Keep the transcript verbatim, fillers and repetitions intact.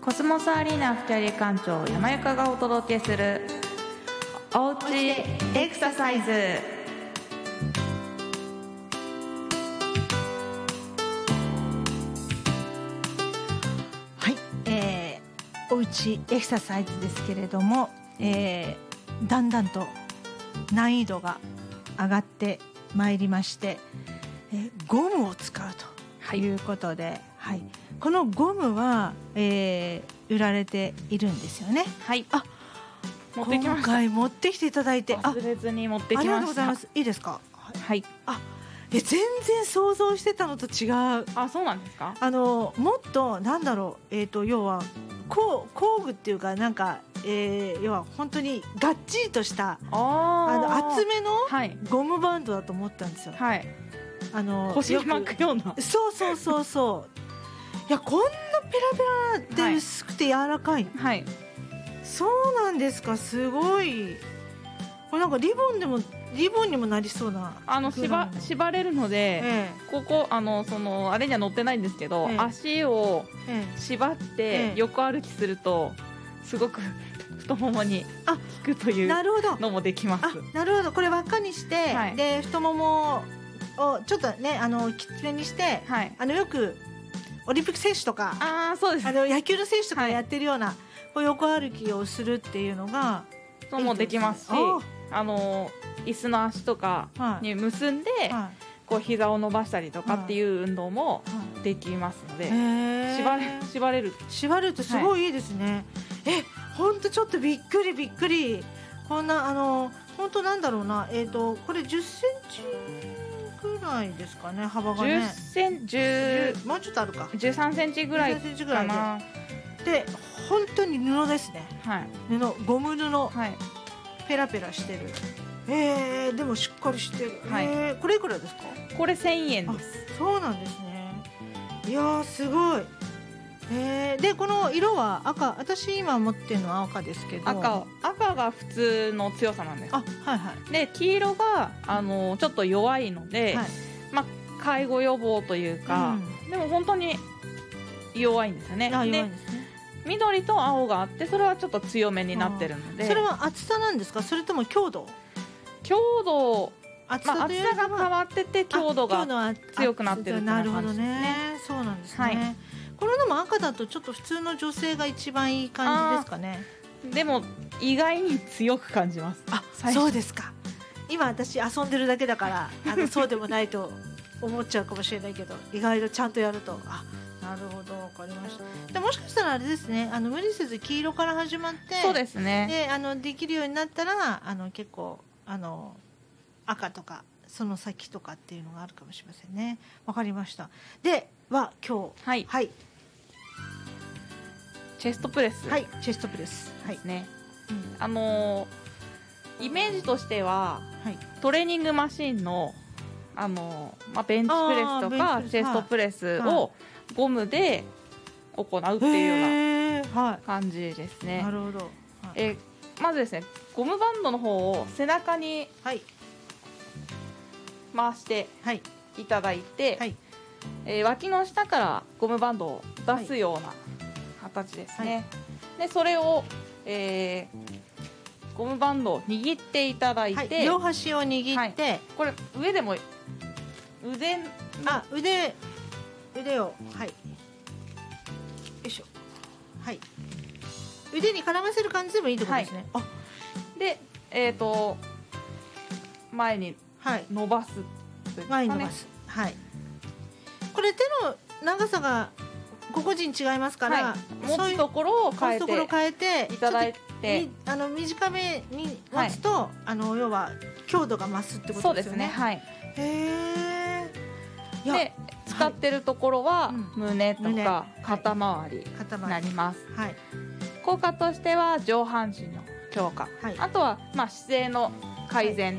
コスモスアリーナ副キャリア館長山由佳がお届けするおうちエクササイズ。 はい、えー、おうちエクササイズですけれども、えー、だんだんと難易度が上がってまいりまして、えー、ゴムを使うということで、はいはい、このゴムは、えー、売られているんですよね。 はい、 あ、 持ってきました。 今回持ってきていただいて、 忘れずに持ってきました。 ありがとうございます。いいですか。 はい、はい、 あ、え全然想像してたのと違う。 あ、そうなんですか。 あのもっとなんだろう、えーと要は工工具っていうかなんか、えー、要は本当にがっちりとしたあの厚めのゴムバンドだと思ったんですよ。 はい、 あの腰に巻くような。 そうそうそうそう。いや、こんなペラペラで薄くて柔らかい。 はい、 そうなんですか。すごい。これなんかリボンでもリボンにもなりそうな。 あの縛縛れるので、ええ、ここあのそのあれには載ってないんですけど、ええ、足を縛って横歩きすると、ええ、すごく太ももに効くというのもできます。 あ、なるほど。これ輪っかにして、はい、で太ももをちょっとね、あのきつめにして、はい、あのよくオリンピック選手とか、 あ、そうです、 あの野球の選手とかやってるような、はい、こう横歩きをするっていうのがそうもできますし、あの椅子の足とかに結んで、はい、こう膝を伸ばしたりとかっていう運動もできますので、はい、縛れ縛れる縛るってすごいいいですね。はい、え、本当ちょっとびっくりびっくり。こんなあの本当なんだろうな、えっとこれじゅっセンチぐらいですかね、幅がね。 じゅっセンチ、じゅう、 もうちょっとあるか。 じゅうさんセンチぐらいかな。 で、本当に布ですね。 はい、 布、ゴム布、はい、ペラペラしてる。えー、でもしっかりしてる。はい、えー、これいくらですか？ これせんえんです。 そうなんですね。いやー、すごい。えー、でこの色は赤。私今持ってるのは赤ですけど、 赤赤が普通の強さなんです。 あ、はいはい。 で黄色があのちょっと弱いので、はい、まあ、介護予防というか、うん、でも本当に弱いんですよね。 あ、弱いんですね。 緑と青があって、それはちょっと強めになってるので。 それは厚さなんですか、それとも強度？ 強度、厚さ、まあ、厚さが変わってて強度が強くなってるっていう感じですね。 なるほどね。そうなんですね。はい、これでも赤だとちょっと普通の女性が一番いい感じですかね。 でも意外に強く感じます。 あ、そうですか。今私遊んでるだけだからあのそうでもないと思っちゃうかもしれないけど、意外とちゃんとやると、あ、なるほど、分かりました。でもしかしたらあれですね、あの無理せず黄色から始まって、 そうですね。 であのできるようになったら、あの結構あの赤とかその先とかっていうのがあるかもしれませんね。わかりました。では今日、はい、はい、 チェストプレス、 はい、チェストプレスですね。はい、うん、あのー、イメージとしては、はい、トレーニングマシンのあのー、まあ、ベンチプレスとかチェストプレスをゴムで行うっていうような感じですね。 なるほど。はい、 えまずですね、ゴムバンドの方を背中に回していただいて、はい、えー、脇の下からゴムバンドを出すような形ですね。はい、でそれを、えー、ゴムバンドを握っていただいて、はい、 両端を握って、はい、 これ上でも腕あ腕腕を、はい、よいしょ、はい、腕に絡ませる感じでもいいってことですね。はい、 あで、えーと前に伸ばす、 はい、前に伸ばす、はい、これ手の長さが個々人違いますから、はい、 持つところを変えて、 持つところ変えていただいて、 あの短めに持つと、はい、あの要は強度が増すってことですよね。 そうですね。はい。 へー。 で使ってるところは、はい、胸とか肩周りになります。はい、効果としては上半身の強化、はい、あとはまあ姿勢の改善